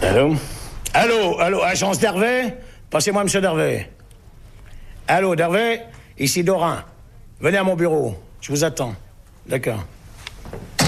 Allô? Allô, agence d'Hervé? Passez-moi monsieur d'Hervé. Allô, d'Hervé? Ici Dorin. Venez à mon bureau. Je vous attends. D'accord.